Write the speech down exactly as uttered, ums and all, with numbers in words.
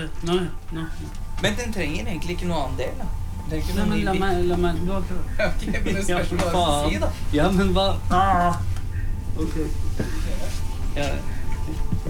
Nå, nå. Men den trenger egentlig ikke noe annen del, da. Den trenger ikke Nei, noe men ny la bit. meg, la meg, nå. Ok, men det spørs hva du faen. sier, da. Ja, men hva? Ah. Ok. Ja.